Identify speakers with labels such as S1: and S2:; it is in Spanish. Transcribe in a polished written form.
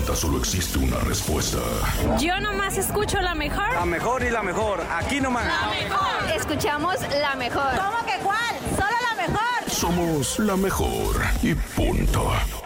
S1: pregunta solo existe una respuesta.
S2: Yo nomás escucho la mejor.
S3: La mejor y la mejor. Aquí nomás.
S2: La mejor.
S4: Escuchamos la mejor.
S5: ¿Cómo que cuál? Solo la mejor.
S1: Somos la mejor y punto.